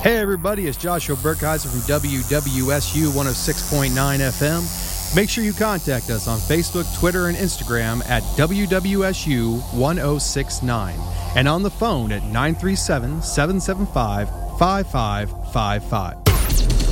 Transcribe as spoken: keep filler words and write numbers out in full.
Hey everybody, it's Joshua Burkheiser from W W S U one oh six point nine F M. Make sure you contact us on Facebook, Twitter, and Instagram at W W S U one oh six nine and on the phone at nine three seven, seven seven five, five five five five.